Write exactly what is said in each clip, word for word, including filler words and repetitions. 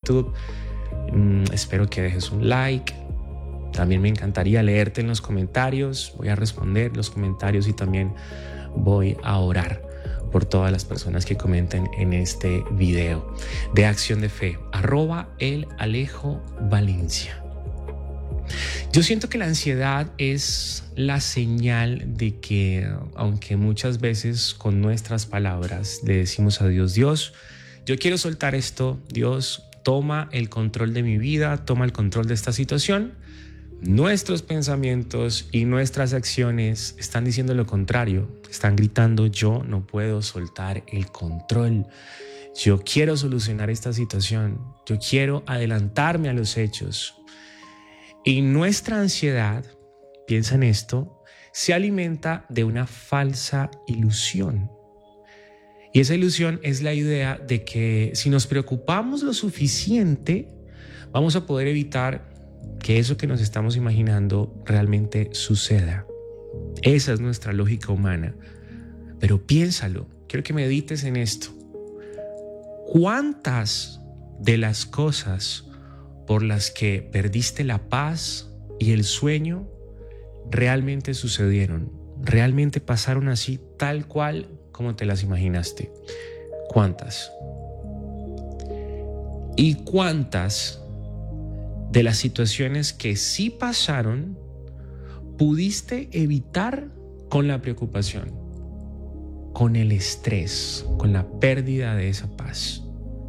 YouTube. Mm, espero que dejes un like. También me encantaría leerte en los comentarios. Voy a responder los comentarios y también voy a orar por todas las personas que comenten en este video de Acción de Fe. Arroba el Alejo Valencia. Yo siento que la ansiedad es la señal de que, aunque muchas veces con nuestras palabras le decimos a Dios, Dios, yo quiero soltar esto, Dios, toma el control de mi vida, toma el control de esta situación, nuestros pensamientos y nuestras acciones están diciendo lo contrario, están gritando, yo no puedo soltar el control, yo quiero solucionar esta situación, yo quiero adelantarme a los hechos. Y nuestra ansiedad, piensa en esto, se alimenta de una falsa ilusión. Y esa ilusión es la idea de que si nos preocupamos lo suficiente, vamos a poder evitar que eso que nos estamos imaginando realmente suceda. Esa es nuestra lógica humana. Pero piénsalo, quiero que medites en esto. ¿Cuántas de las cosas por las que perdiste la paz y el sueño realmente sucedieron? ¿Realmente pasaron así, tal cual como te las imaginaste? ¿Cuántas? ¿Y cuántas de las situaciones que sí pasaron pudiste evitar con la preocupación, con el estrés, con la pérdida de esa paz?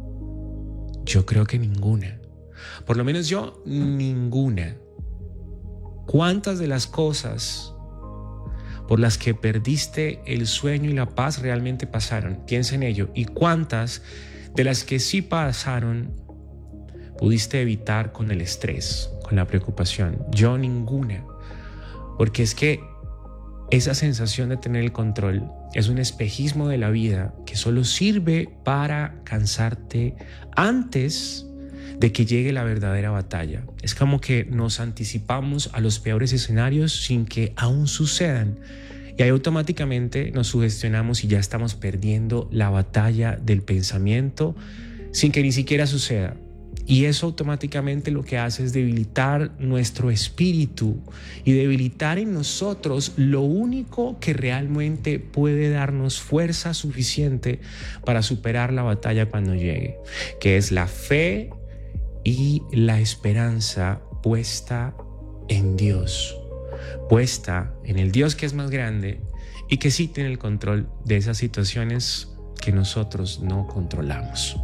Yo creo que ninguna. Por lo menos yo, ninguna. ¿Cuántas de las cosas por las que perdiste el sueño y la paz realmente pasaron? Piensa en ello. ¿Y cuántas de las que sí pasaron pudiste evitar con el estrés, con la preocupación? Yo ninguna. Porque es que esa sensación de tener el control es un espejismo de la vida que solo sirve para cansarte antes de que llegue la verdadera batalla. Es como que nos anticipamos a los peores escenarios sin que aún sucedan. Y ahí automáticamente nos sugestionamos y ya estamos perdiendo la batalla del pensamiento sin que ni siquiera suceda. Y eso automáticamente lo que hace es debilitar nuestro espíritu y debilitar en nosotros lo único que realmente puede darnos fuerza suficiente para superar la batalla cuando llegue, que es la fe y la esperanza puesta en Dios, puesta en el Dios que es más grande y que sí tiene el control de esas situaciones que nosotros no controlamos.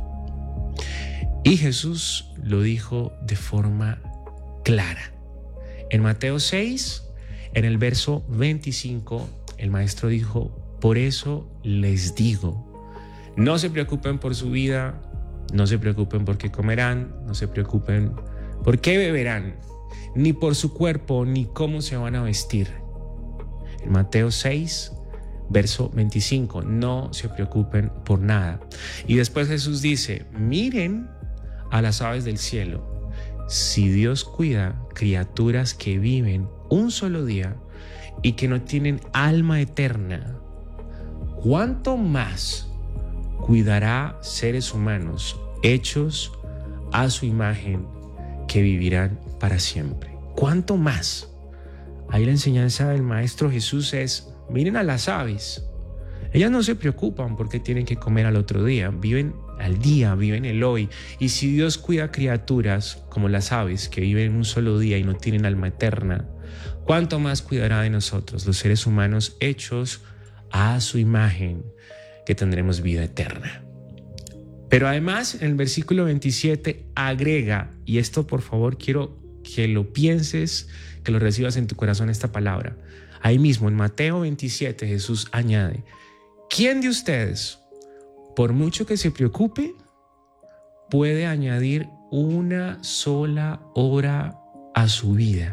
Y Jesús lo dijo de forma clara. En Mateo seis, en el verso veinticinco, el maestro dijo, por eso les digo, no se preocupen por su vida, no se preocupen por qué comerán, no se preocupen por qué beberán, ni por su cuerpo, ni cómo se van a vestir. En Mateo seis, verso veinticinco, no se preocupen por nada. Y después Jesús dice, miren a las aves del cielo. Si Dios cuida criaturas que viven un solo día y que no tienen alma eterna, ¿cuánto más cuidará seres humanos hechos a su imagen que vivirán para siempre? ¿Cuánto más? Ahí la enseñanza del Maestro Jesús es, miren a las aves. Ellas no se preocupan porque tienen que comer al otro día, viven al día, viven el hoy. Y si Dios cuida criaturas como las aves que viven un solo día y no tienen alma eterna, ¿cuánto más cuidará de nosotros, los seres humanos hechos a su imagen, que tendremos vida eterna? Pero además en el versículo veintisiete agrega, y esto por favor quiero que lo pienses, que lo recibas en tu corazón esta palabra. Ahí mismo en Mateo veintisiete Jesús añade, ¿quién de ustedes, por mucho que se preocupe, puede añadir una sola hora a su vida?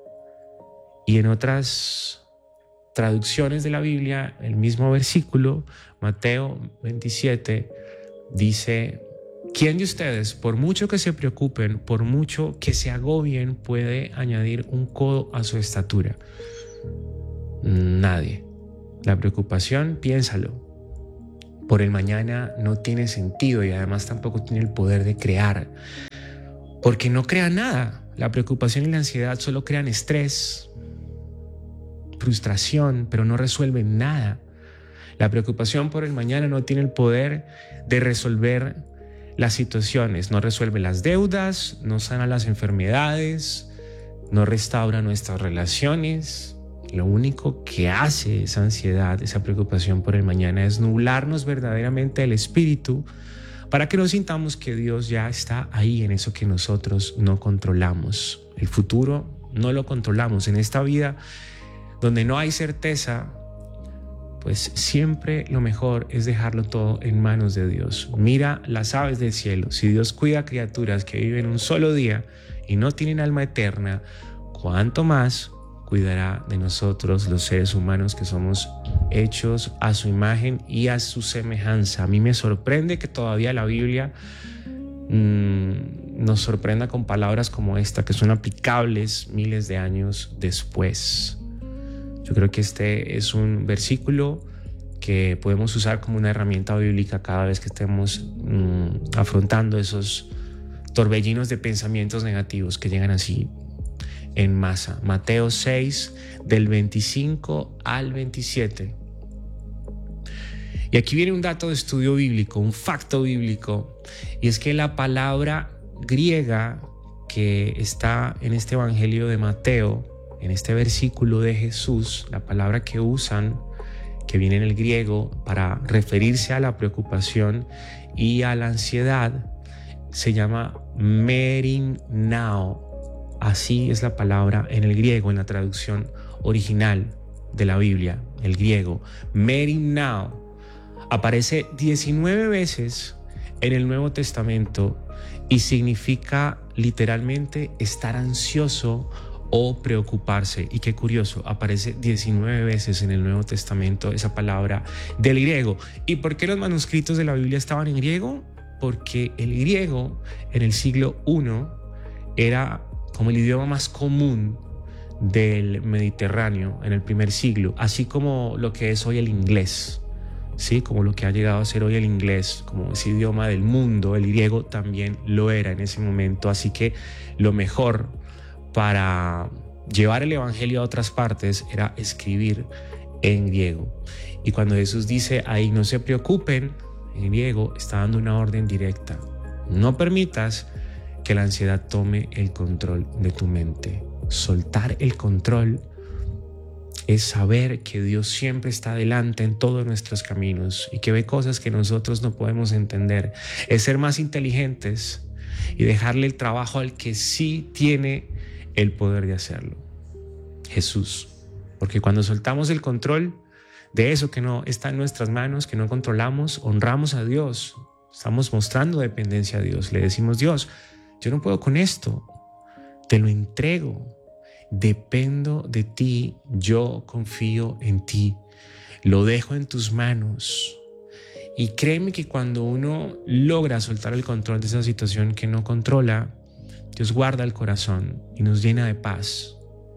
Y en otras traducciones de la Biblia, el mismo versículo, Mateo veintisiete, dice, ¿quién de ustedes, por mucho que se preocupen, por mucho que se agobien, puede añadir un codo a su estatura? Nadie. La preocupación, piénsalo, por el mañana no tiene sentido y además tampoco tiene el poder de crear. Porque no crean nada. La preocupación y la ansiedad solo crean estrés, frustración, pero no resuelven nada. La preocupación por el mañana no tiene el poder de resolver las situaciones, no resuelve las deudas, no sana las enfermedades, no restaura nuestras relaciones. Lo único que hace esa ansiedad, esa preocupación por el mañana es nublarnos verdaderamente el espíritu para que no sintamos que Dios ya está ahí en eso que nosotros no controlamos. El futuro no lo controlamos. En esta vida donde no hay certeza, pues siempre lo mejor es dejarlo todo en manos de Dios. Mira las aves del cielo. Si Dios cuida a criaturas que viven un solo día y no tienen alma eterna, ¿cuánto más cuidará de nosotros los seres humanos que somos hechos a su imagen y a su semejanza? A mí me sorprende que todavía la Biblia mmm, nos sorprenda con palabras como esta, que son aplicables miles de años después. Yo creo que este es un versículo que podemos usar como una herramienta bíblica cada vez que estemos mmm, afrontando esos torbellinos de pensamientos negativos que llegan así en masa. Mateo seis, del veinticinco al veintisiete. Y aquí viene un dato de estudio bíblico, un facto bíblico, y es que la palabra griega que está en este evangelio de Mateo, en este versículo de Jesús, la palabra que usan, que viene en el griego para referirse a la preocupación y a la ansiedad, se llama merinao. Así es la palabra en el griego, en la traducción original de la Biblia, el griego. Merinao aparece diecinueve veces en el Nuevo Testamento y significa literalmente estar ansioso o preocuparse. Y qué curioso, aparece diecinueve veces en el Nuevo Testamento esa palabra del griego. ¿Y por qué los manuscritos de la Biblia estaban en griego? Porque el griego en el siglo primero era como el idioma más común del Mediterráneo en el primer siglo, así como lo que es hoy el inglés, ¿sí? Como lo que ha llegado a ser hoy el inglés, como ese idioma del mundo, el griego también lo era en ese momento. Así que lo mejor para llevar el evangelio a otras partes era escribir en griego. Y cuando Jesús dice ahí no se preocupen, en griego está dando una orden directa: no permitas que la ansiedad tome el control de tu mente. Soltar el control es saber que Dios siempre está adelante en todos nuestros caminos y que ve cosas que nosotros no podemos entender. Es ser más inteligentes y dejarle el trabajo al que sí tiene el poder de hacerlo: Jesús. Porque cuando soltamos el control de eso que no está en nuestras manos, que no controlamos, honramos a Dios. Estamos mostrando dependencia a Dios. Le decimos: Dios, yo no puedo con esto, te lo entrego, dependo de ti, yo confío en ti, lo dejo en tus manos. Y créeme que cuando uno logra soltar el control de esa situación que no controla, Dios guarda el corazón y nos llena de paz.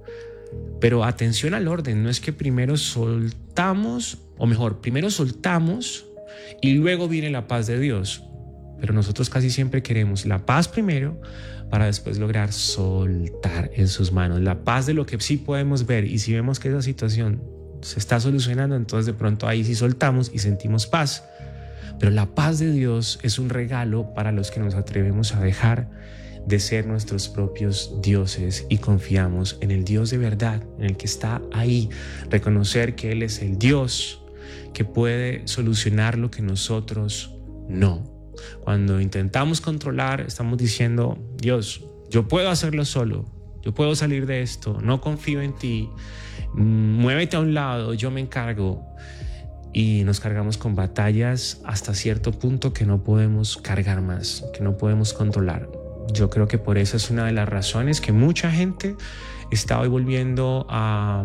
Pero atención al orden, no es que primero soltamos, o mejor, primero soltamos y luego viene la paz de Dios. Pero nosotros casi siempre queremos la paz primero para después lograr soltar en sus manos. La paz de lo que sí podemos ver, y si vemos que esa situación se está solucionando, entonces de pronto ahí sí soltamos y sentimos paz. Pero la paz de Dios es un regalo para los que nos atrevemos a dejar de ser nuestros propios dioses y confiamos en el Dios de verdad, en el que está ahí. Reconocer que Él es el Dios que puede solucionar lo que nosotros no. Cuando intentamos controlar, estamos diciendo: Dios, yo puedo hacerlo solo, yo puedo salir de esto, no confío en ti, muévete a un lado, yo me encargo. Y nos cargamos con batallas hasta cierto punto que no podemos cargar más, que no podemos controlar. Yo creo que por eso es una de las razones que mucha gente está hoy volviendo a,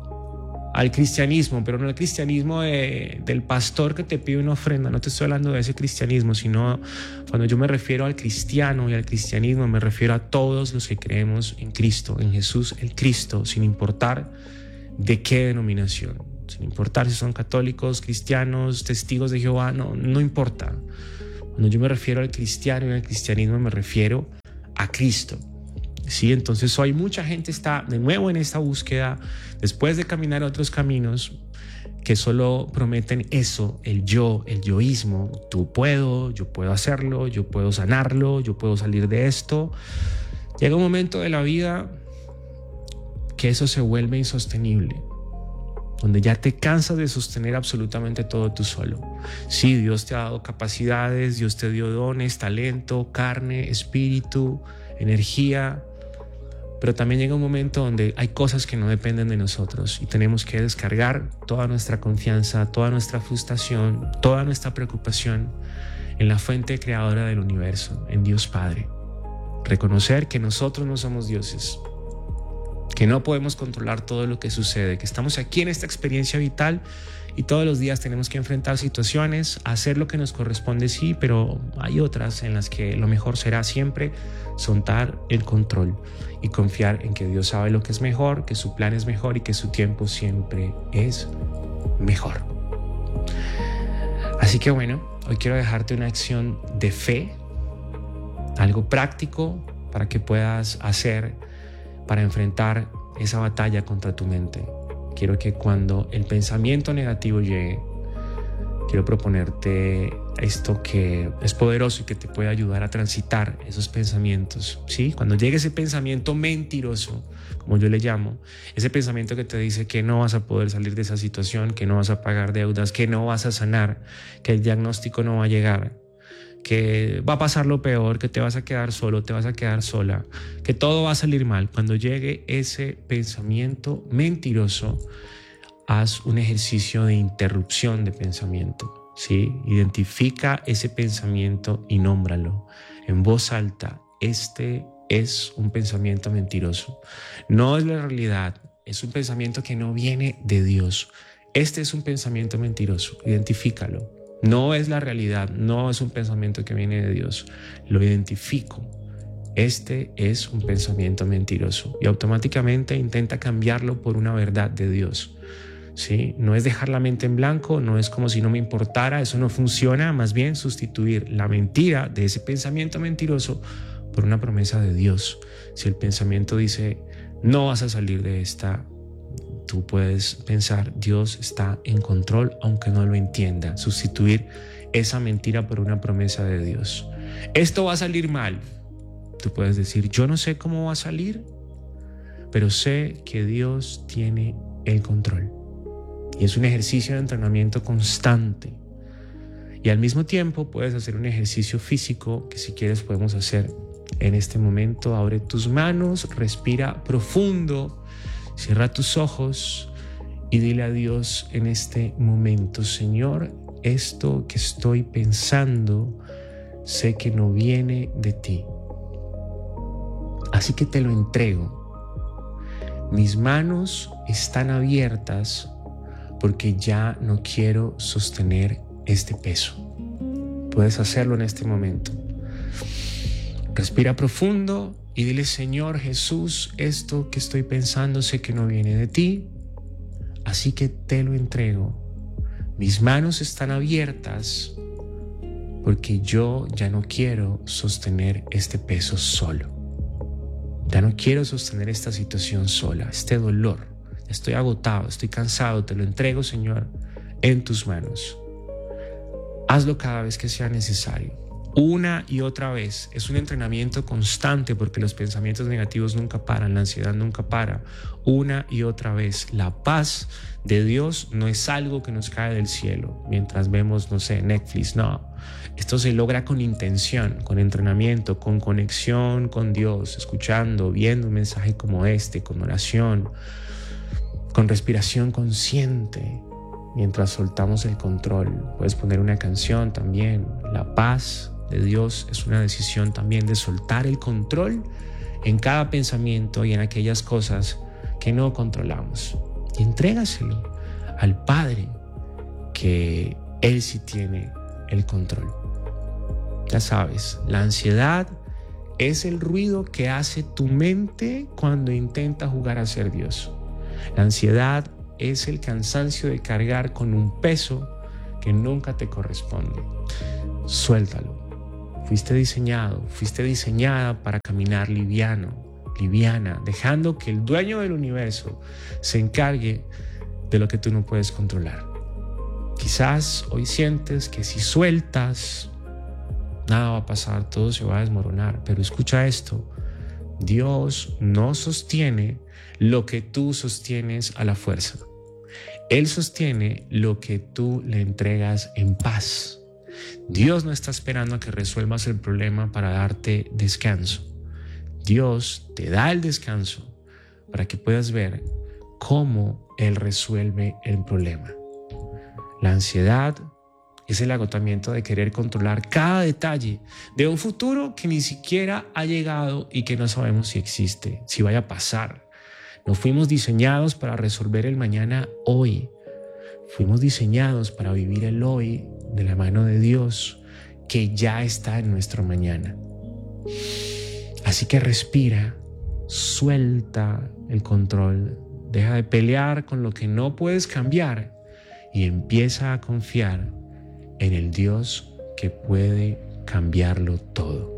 al cristianismo, pero no el cristianismo de, del pastor que te pide una ofrenda. No te estoy hablando de ese cristianismo, sino cuando yo me refiero al cristiano y al cristianismo, me refiero a todos los que creemos en Cristo, en Jesús el Cristo, sin importar de qué denominación, sin importar si son católicos, cristianos, testigos de Jehová, no, no importa. Cuando yo me refiero al cristiano y al cristianismo, me refiero a Cristo. Sí, entonces hoy mucha gente está de nuevo en esta búsqueda, después de caminar otros caminos que solo prometen eso, el yo, el yoísmo. Tú puedo, yo puedo hacerlo, yo puedo sanarlo, yo puedo salir de esto. Llega un momento de la vida que eso se vuelve insostenible, donde ya te cansas de sostener absolutamente todo tú solo. Sí, Dios te ha dado capacidades, Dios te dio dones, talento, carne, espíritu, energía, pero también llega un momento donde hay cosas que no dependen de nosotros y tenemos que descargar toda nuestra confianza, toda nuestra frustración, toda nuestra preocupación en la fuente creadora del universo, en Dios Padre. Reconocer que nosotros no somos dioses, que no podemos controlar todo lo que sucede, que estamos aquí en esta experiencia vital y todos los días tenemos que enfrentar situaciones, hacer lo que nos corresponde, sí, pero hay otras en las que lo mejor será siempre soltar el control y confiar en que Dios sabe lo que es mejor, que su plan es mejor y que su tiempo siempre es mejor. Así que bueno, hoy quiero dejarte una acción de fe, algo práctico para que puedas hacer para enfrentar esa batalla contra tu mente. Quiero que cuando el pensamiento negativo llegue, quiero proponerte esto que es poderoso y que te puede ayudar a transitar esos pensamientos, ¿sí? Cuando llegue ese pensamiento mentiroso, como yo le llamo, ese pensamiento que te dice que no vas a poder salir de esa situación, que no vas a pagar deudas, que no vas a sanar, que el diagnóstico no va a llegar, que va a pasar lo peor, que te vas a quedar solo, te vas a quedar sola, que todo va a salir mal. Cuando llegue ese pensamiento mentiroso, haz un ejercicio de interrupción de pensamiento, ¿sí? Identifica ese pensamiento y nómbralo en voz alta. Este es un pensamiento mentiroso. No es la realidad, es un pensamiento que no viene de Dios. Este es un pensamiento mentiroso, identifícalo. No es la realidad, no es un pensamiento que viene de Dios. Lo identifico. Este es un pensamiento mentiroso y automáticamente intenta cambiarlo por una verdad de Dios. ¿Sí? No es dejar la mente en blanco, no es como si no me importara, eso no funciona. Más bien sustituir la mentira de ese pensamiento mentiroso por una promesa de Dios. Si el pensamiento dice, no vas a salir de esta, tú puedes pensar, Dios está en control, aunque no lo entienda. Sustituir esa mentira por una promesa de Dios. Esto va a salir mal. Tú puedes decir, yo no sé cómo va a salir, pero sé que Dios tiene el control. Y es un ejercicio de entrenamiento constante. Y al mismo tiempo puedes hacer un ejercicio físico que si quieres podemos hacer en este momento. Abre tus manos, respira profundo. Cierra tus ojos y dile a Dios en este momento, Señor, esto que estoy pensando, sé que no viene de ti. Así que te lo entrego. Mis manos están abiertas porque ya no quiero sostener este peso. Puedes hacerlo en este momento. Respira profundo y dile, Señor Jesús, esto que estoy pensando sé que no viene de ti, así que te lo entrego. Mis manos están abiertas porque yo ya no quiero sostener este peso solo. Ya no quiero sostener esta situación sola, este dolor. Estoy agotado, estoy cansado, te lo entrego, Señor, en tus manos. Hazlo cada vez que sea necesario. Una y otra vez. Es un entrenamiento constante porque los pensamientos negativos nunca paran, la ansiedad nunca para. Una y otra vez. La paz de Dios no es algo que nos cae del cielo mientras vemos, no sé, Netflix. No. Esto se logra con intención, con entrenamiento, con conexión con Dios, escuchando, viendo un mensaje como este, con oración, con respiración consciente. Mientras soltamos el control, puedes poner una canción también. La paz de Dios es una decisión también de soltar el control en cada pensamiento y en aquellas cosas que no controlamos. Y entrégaselo al Padre, que Él sí tiene el control. Ya sabes, la ansiedad es el ruido que hace tu mente cuando intenta jugar a ser Dios. La ansiedad es el cansancio de cargar con un peso que nunca te corresponde. Suéltalo. Fuiste diseñado, fuiste diseñada para caminar liviano, liviana, dejando que el dueño del universo se encargue de lo que tú no puedes controlar. Quizás hoy sientes que si sueltas, nada va a pasar, todo se va a desmoronar. Pero escucha esto, Dios no sostiene lo que tú sostienes a la fuerza. Él sostiene lo que tú le entregas en paz. Dios no está esperando a que resuelvas el problema para darte descanso. Dios te da el descanso para que puedas ver cómo Él resuelve el problema. La ansiedad es el agotamiento de querer controlar cada detalle de un futuro que ni siquiera ha llegado y que no sabemos si existe, si vaya a pasar. No fuimos diseñados para resolver el mañana hoy. Fuimos diseñados para vivir el hoy de la mano de Dios, que ya está en nuestro mañana. Así que respira, suelta el control, deja de pelear con lo que no puedes cambiar y empieza a confiar en el Dios que puede cambiarlo todo.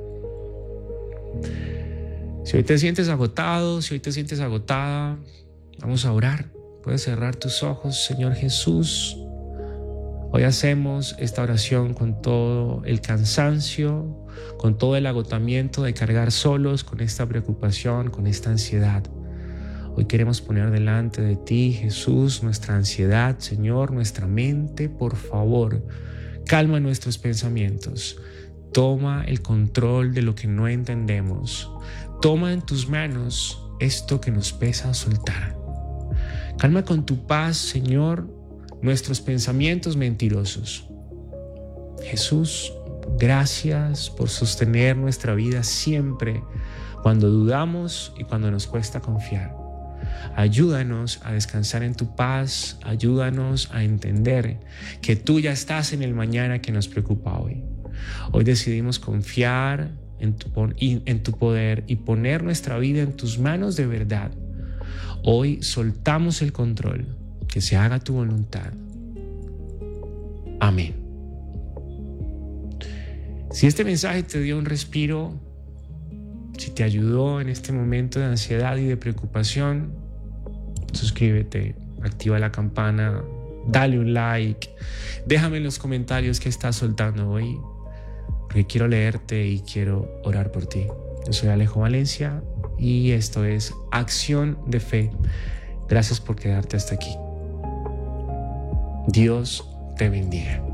Si hoy te sientes agotado, si hoy te sientes agotada, vamos a orar. Puedes cerrar tus ojos, Señor Jesús. Hoy hacemos esta oración con todo el cansancio, con todo el agotamiento de cargar solos, con esta preocupación, con esta ansiedad. Hoy queremos poner delante de ti, Jesús, nuestra ansiedad, Señor, nuestra mente. Por favor, calma nuestros pensamientos. Toma el control de lo que no entendemos. Toma en tus manos esto que nos pesa soltar. Calma con tu paz, Señor, nuestros pensamientos mentirosos. Jesús, gracias por sostener nuestra vida siempre cuando dudamos y cuando nos cuesta confiar. Ayúdanos a descansar en tu paz, ayúdanos a entender que tú ya estás en el mañana que nos preocupa hoy. Hoy decidimos confiar en tu, en tu poder y poner nuestra vida en tus manos de verdad. Hoy soltamos el control, que se haga tu voluntad. Amén. Si este mensaje te dio un respiro, si te ayudó en este momento de ansiedad y de preocupación, suscríbete, activa la campana, dale un like, déjame en los comentarios qué estás soltando hoy, porque quiero leerte y quiero orar por ti. Yo soy Alejo Valencia y esto es Acción de Fe. Gracias por quedarte hasta aquí. Dios te bendiga.